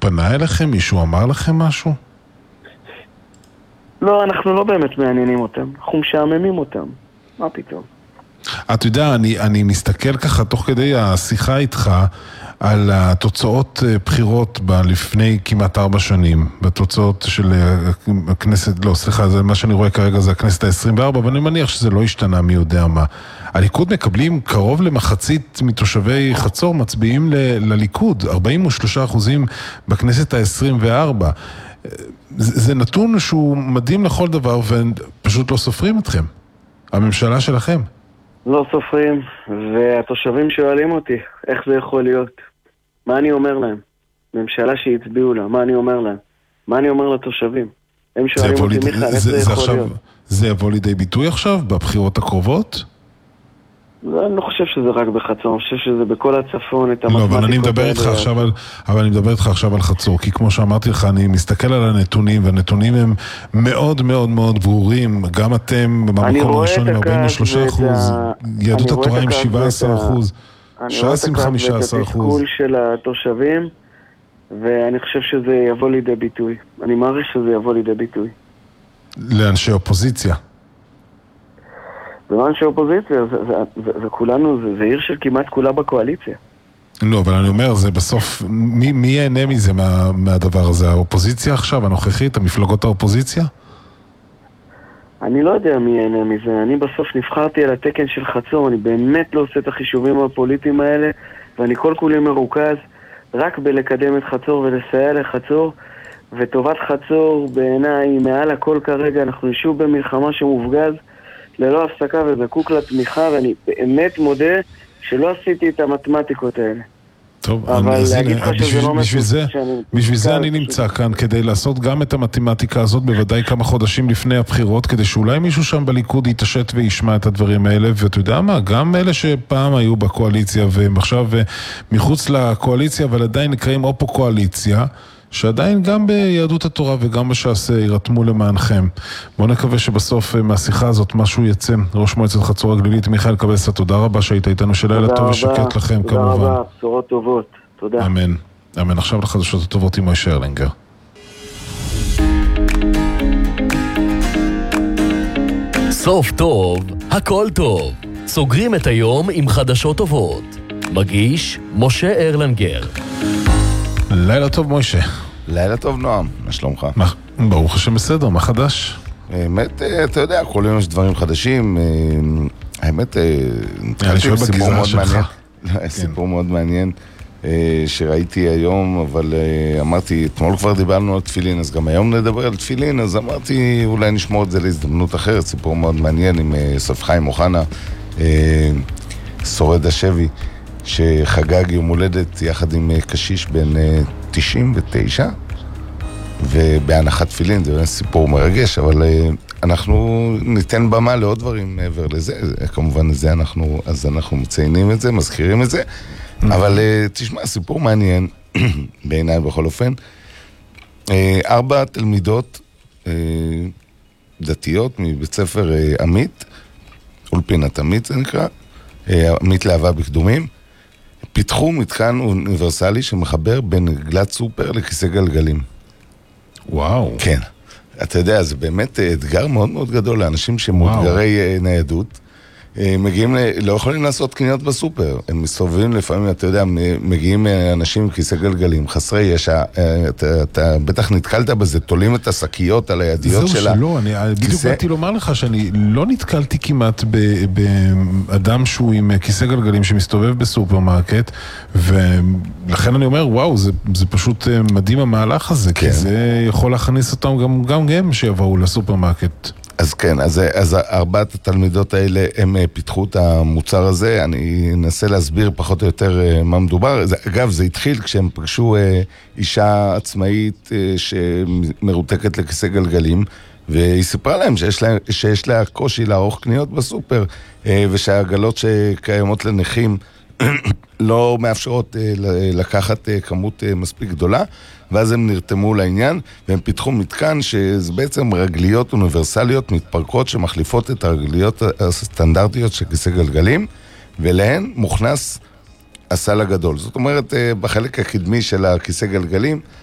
פנה אליכם? מישהו אמר לכם משהו? לא, אנחנו לא באמת מעניינים אותם. אנחנו משעממים אותם. מה פתאום? אתה יודע, אני מסתכל ככה תוך כדי השיחה איתך על התוצאות בחירות לפני כמעט 4 שנים, בתוצאות של הכנסת, לא, סליחה, זה מה שאני רואה כרגע זה הכנסת ה-24, ואני מניח שזה לא השתנה מי יודע מה. הליכוד מקבלים קרוב למחצית מתושבי חצור מצביעים לליכוד, 43% בכנסת ה-24. זה נתון שהוא מדהים לכל דבר, ופשוט לא סופרים אתכם. הממשלה שלכם. לא סופרים, והתושבים שואלים אותי, איך זה יכול להיות? מה אני אומר להם? ממשלה שהצביעו לה, מה אני אומר להם? מה אני אומר לתושבים? הם שואלים אותי, מיכה, איך זה יכול להיות? זה יבוא לידי ביטוי עכשיו, בבחירות הקרובות? אני לא חושב שזה רק בחצור, אני חושב שזה בכל הצפון, את המתמטיקות. לא, אבל אני מדבר איתך עכשיו על חצור, כי כמו שאמרתי לך, אני מסתכל על הנתונים, והנתונים הם מאוד מאוד מאוד ברורים, גם אתם במקום הראשון עם 43%, יהדות התורה עם 17%, ש"ס עם 15%. אני רואה את התסכול של התושבים, ואני חושב שזה יבוא לידי ביטוי. אני מעריך שזה יבוא לידי ביטוי. לאנשי אופוזיציה. זה לא אנשי אופוזיציה, זה כולנו, זה עיר של כמעט כולה בקואליציה. לא, אבל אני אומר, זה בסוף, מי ייהנה מזה מהדבר הזה? האופוזיציה עכשיו, הנוכחית, המפלגות האופוזיציה? אני לא יודע מי ייהנה מזה. אני בסוף נבחרתי על התקן של חצור, אני באמת לא עושה את החישובים הפוליטיים האלה, ואני כל כולי מרוכז רק בלקדם את חצור ולסייע לחצור, וטובת חצור בעיניי מעל הכל כרגע. אנחנו שוב במלחמה שמופגז ללא הפסקה וזקוק לתמיכה, ואני באמת מודה שלא עשיתי את המתמטיקות האלה. טוב, אז הנה, בשביל זה אני נמצא כאן, כדי לעשות גם את המתמטיקה הזאת, בוודאי כמה חודשים לפני הבחירות, כדי שאולי מישהו שם בליכוד יתעשת וישמע את הדברים האלה, ואתה יודע מה, גם אלה שפעם היו בקואליציה, והם עכשיו מחוץ לקואליציה, אבל עדיין נקראים אופו קואליציה, שעדיין גם ביהדות התורה וגם בש"ס ירתמו למענכם. בואו נקווה שבסוף מהשיחה הזאת משהו יצא. ראש מועצת חצור הגלילית מיכאל קבסה, תודה רבה שהיית איתנו, שלילה טוב ושקט לכם כמובן. תודה רבה, בשורות טובות. תודה. אמן. אמן. עכשיו לחדשות הטובות עם מוישה ארלינגר. סוף טוב, הכל טוב. סוגרים את היום עם חדשות טובות. מגיש משה ארלינגר. לילה טוב מוישה. לילה טוב נועם, מה שלומך? ברוך השם בסדר, מה חדש? האמת, אתה יודע, כל יום יש דברים חדשים. האמת, סיפור מאוד מעניין שראיתי היום, אבל אמרתי, אתמול כבר דיברנו על תפילין, אז גם היום נדבר על תפילין, אז אמרתי, אולי נשמור את זה להזדמנות אחרת. סיפור מאוד מעניין עם סוף חיים אוחנה, שורד השבי, שחגג יום הולדת יחד עם קשיש בן 99, ובהנחת תפילין. זה סיפור מרגש, אבל אנחנו ניתן במה לעוד דברים מעבר לזה. כמובן אנחנו מציינים את זה, מזכירים את זה, אבל תשמע, סיפור מעניין בעיניי בכל אופן. 4 תלמידות דתיות מבית ספר עמית, אולפינת עמית זה נקרא, עמית לאהבה בקדומים, פיתחו מתקן אוניברסלי שמחבר בין גלת סופר לכיסא גלגלים. וואו. כן. אתה יודע, זה באמת אתגר מאוד מאוד גדול לאנשים שמאותגרי ניידות. מגיעים, לא יכולים לעשות קניות בסופר. הם מסתובבים לפעמים, אתה יודע, מגיעים אנשים עם כיסא גלגלים, חסרי ישע, אתה בטח נתקלת בזה, תולים את השקיות על הידיות שלה. זהו שלא, אני בדיוק באתי לומר לך שאני לא נתקלתי כמעט באדם שהוא עם כיסא גלגלים שמסתובב בסופרמרקט, ולכן אני אומר, וואו, זה פשוט מדהים המהלך הזה, כי זה יכול להכניס אותם גם הם שיבואו לסופרמרקט. אז כן, אז 4 התלמידות האלה, הם פיתחו את המוצר הזה. אני אנסה להסביר פחות או יותר מה מדובר. אגב, זה התחיל כשהם פגשו אישה עצמאית שמרותקת לכיסא גלגלים, והיא סיפרה להם שיש לה קושי לערוך קניות בסופר, ושהעגלות שקיימות לנכים לא מאפשרות לקחת כמות מספיק גדולה, ואז הם נרתמו לעניין, והם פיתחו מתקן שזה בעצם רגליות אוניברסליות מתפרקות שמחליפות את הרגליות הסטנדרטיות של כיסא גלגלים, ולהן מוכנס הסל הגדול. זאת אומרת, בחלק הקדמי של הכיסא גלגלים,